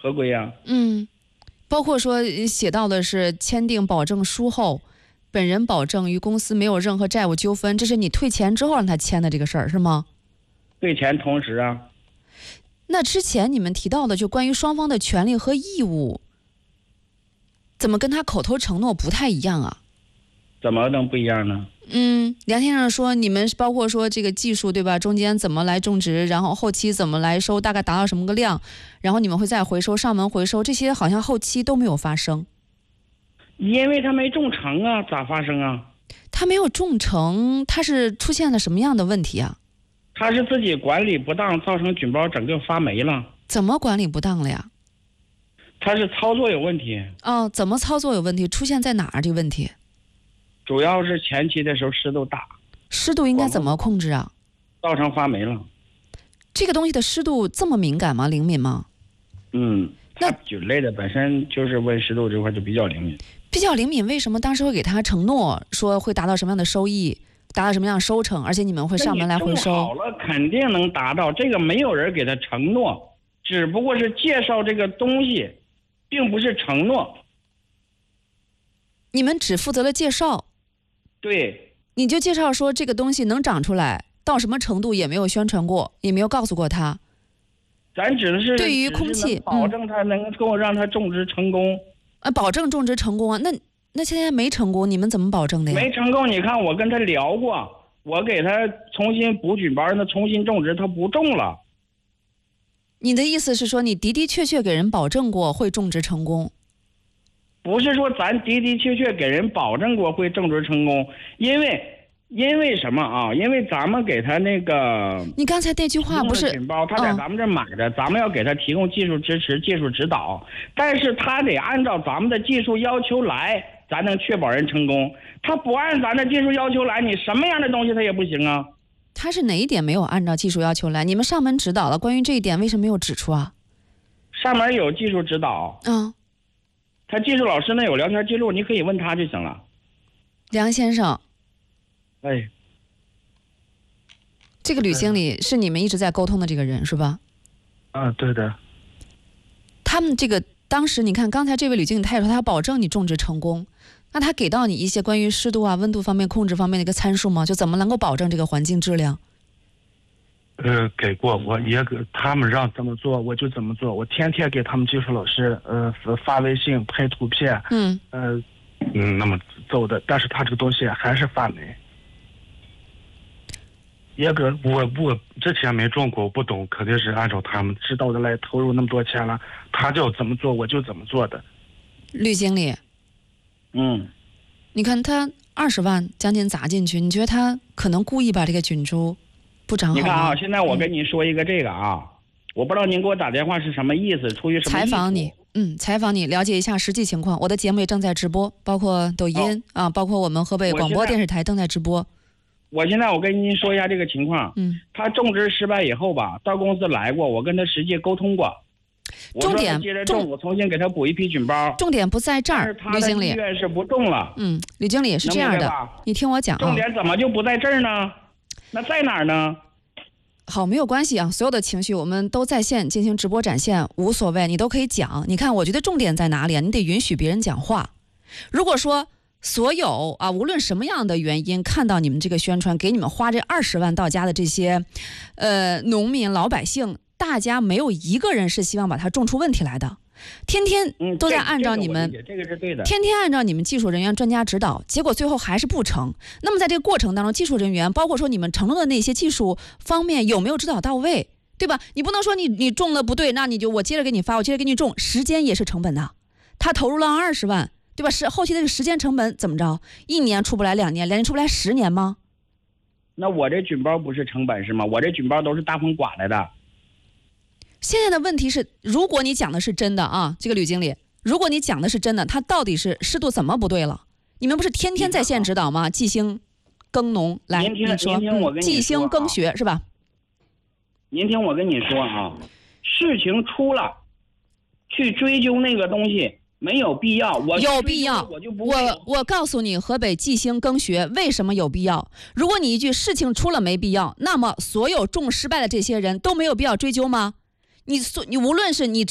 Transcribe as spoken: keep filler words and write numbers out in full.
合规呀、啊。 嗯，包括说写到的是签订保证书后，本人保证与公司没有任何债务纠纷，这是你退钱之后让他签的这个事儿是吗？ 退钱同时啊。 那之前你们提到的就关于双方的权利和义务，怎么跟他口头承诺不太一样啊？ 怎么能不一样呢？ 嗯，梁先生说你们包括说这个技术对吧，中间怎么来种植，然后后期怎么来收，大概达到什么个量，然后你们会再回收，上门回收，这些好像后期都没有发生。 因为他没种成啊，咋发生啊？ 他没有种成，他是出现了什么样的问题啊？ 他是自己管理不当，造成菌包整个发霉了。 怎么管理不当了呀？ 他是操作有问题。 哦，怎么操作有问题？出现在哪儿？这个问题主要是前期的时候湿度大。 湿度应该怎么控制啊？ 造成发霉了。 这个东西的湿度这么敏感吗？灵敏吗？ 嗯，它菌类的本身就是温湿度这块就比较灵敏。 比较灵敏，为什么当时会给他承诺说会达到什么样的收益，达到什么样的收成，而且你们会上门来回收？ 好了，肯定能达到，这个没有人给他承诺，只不过是介绍这个东西，并不是承诺。 你们只负责了介绍。 对。 你就介绍说这个东西能长出来到什么程度，也没有宣传过，也没有告诉过他。 咱只是对于空气保证他能够让他种植成功。 啊，保证种植成功啊？那那现在没成功，你们怎么保证的呀？ 没成功，你看我跟他聊过，我给他重新补菌包，让他重新种植，他不种了。 你的意思是说，你的的确确给人保证过会种植成功？ 不是说咱的的确确给人保证过会种植成功，因为因为什么啊？因为咱们给他那个， 你刚才那句话不是菌包，他在咱们这买的，嗯、咱们要给他提供技术支持、技术指导，但是他得按照咱们的技术要求来，咱能确保人成功。他不按咱的技术要求来，你什么样的东西他也不行啊。 他是哪一点没有按照技术要求来？你们上门指导了，关于这一点为什么没有指出啊？ 上门有技术指导。 嗯。 他技术老师那有聊天记录，你可以问他就行了。 梁先生， 哎， 这个吕经理是你们一直在沟通的这个人是吧？ 啊，对的。 他们这个当时你看，刚才这位吕经理他也说他保证你种植成功，那他给到你一些关于湿度啊、温度方面控制方面的一个参数吗？就怎么能够保证这个环境质量？ 呃，给过，我也给他们让怎么做我就怎么做，我天天给他们技术老师呃发微信拍图片， 嗯呃嗯那么走的，但是他这个东西还是发霉。也给我我之前没种过，我不懂，肯定是按照他们知道的来投入那么多钱了，他叫怎么做我就怎么做的。 吕经理， 嗯， 你看他二十万将近砸进去，你觉得他可能故意把这个菌株不长好吗？ 你看啊，现在我跟你说一个这个啊，嗯、我不知道您给我打电话是什么意思，出于什么意思？ 采访你，嗯，采访你，了解一下实际情况。我的节目也正在直播，包括抖音、哦、啊，包括我们河北广播电视台正在直播。 我现在我跟您说一下这个情况， 嗯， 他种植失败以后吧，到公司来过，我跟他实际沟通过。 重点， 接着种，我重新给他补一批菌包。 重点不在这儿，吕经理。 他的意愿是不种了。 嗯，吕经理是这样的，你听我讲啊。 重点怎么就不在这儿呢？那在哪儿呢？ 好，没有关系啊，所有的情绪我们都在线进行直播展现，无所谓，你都可以讲。你看，我觉得重点在哪里啊？你得允许别人讲话。如果说所有啊，无论什么样的原因，看到你们这个宣传，给你们花这二十万到家的这些，呃，农民老百姓，大家没有一个人是希望把它种出问题来的。天天都在按照你们， 嗯、这个、这个是对的， 天天按照你们技术人员专家指导，结果最后还是不成。那么在这个过程当中，技术人员包括说你们承诺的那些技术方面有没有指导到位，对吧？你不能说你你种了不对，那你就我接着给你发，我接着给你种，时间也是成本的。他投入了二十万，对吧？是后期的这个时间成本怎么着？一年出不来两年，两年出不来十年吗？ 那我这菌包不是成本是吗？我这菌包都是大风刮来的。 现在的问题是，如果你讲的是真的啊，这个吕经理，如果你讲的是真的，他到底是湿度怎么不对了？你们不是天天在线指导吗？季兴耕农来， 您听， 你说， 您听我跟你说、啊， 季兴耕学是吧？ 您听我跟你说啊，事情出了，去追究那个东西没有必要。我有必要， 我就不我我告诉你，河北季兴耕学为什么有必要？如果你一句事情出了没必要，那么所有种失败的这些人都没有必要追究吗？你你无论是你